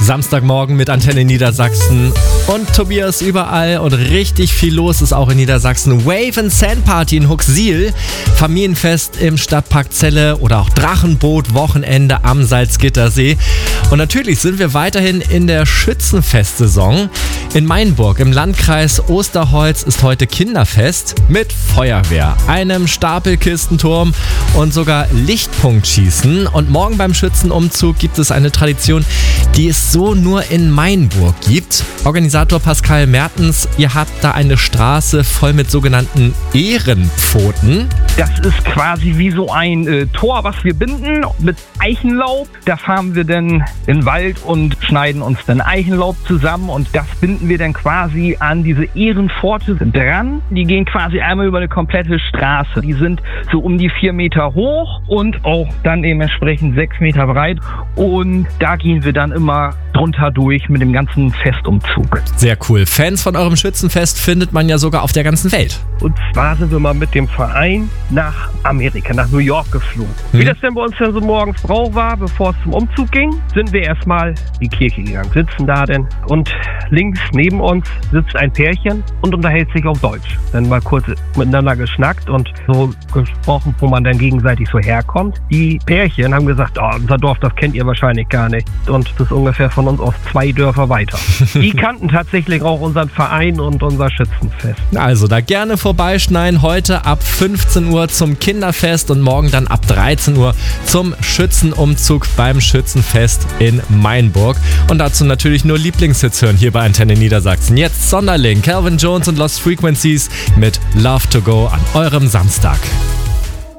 Samstagmorgen mit Antenne Niedersachsen und Tobias überall und richtig viel los ist auch in Niedersachsen. Wave and Sand Party in Huxil, Familienfest im Stadtpark Celle oder auch Drachenboot-Wochenende am Salzgittersee. Und natürlich sind wir weiterhin in der Schützenfestsaison. In Mainburg im Landkreis Osterholz ist heute Kinderfest mit Feuerwehr, einem Stapelkistenturm und sogar Lichtpunktschießen. Und morgen beim Schützenumzug gibt es eine Tradition, die es so nur in Mainburg gibt. Organisator Pascal Mertens, ihr habt da eine Straße voll mit sogenannten Ehrenpfoten. Das ist quasi wie so ein Tor, was wir binden mit Eichenlaub. Da fahren wir dann in den Wald und schneiden uns dann Eichenlaub zusammen und das binden wir dann quasi an diese Ehrenpforte dran. Die gehen quasi einmal über eine komplette Straße. Die sind so um die 4 Meter hoch und auch dann dementsprechend 6 Meter breit. Und da gehen wir dann immer drunter durch mit dem ganzen Festumzug. Sehr cool. Fans von eurem Schützenfest findet man ja sogar auf der ganzen Welt. Und zwar sind wir mal mit dem Verein nach Amerika, nach New York geflogen. Wie das denn bei uns dann so morgens Brauch war, bevor es zum Umzug ging, sind wir erstmal in die Kirche gegangen, sitzen da denn und links neben uns sitzt ein Pärchen und unterhält sich auf Deutsch. Dann mal kurz miteinander geschnackt und so gesprochen, wo man dann gegenseitig so herkommt. Die Pärchen haben gesagt, oh, unser Dorf, das kennt ihr wahrscheinlich gar nicht. Und das ist ungefähr von uns aus 2 Dörfer weiter. Die kannten tatsächlich auch unseren Verein und unser Schützenfest. Also da gerne vorbeischneiden. Heute ab 15 Uhr zum Kinderfest und morgen dann ab 13 Uhr zum Schützenumzug beim Schützenfest in Mainburg. Und dazu natürlich nur Lieblingshits hören hier bei Antenne Niedersachsen. Jetzt Sonderling, Calvin Jones und Lost Frequencies mit Love to Go an eurem Samstag.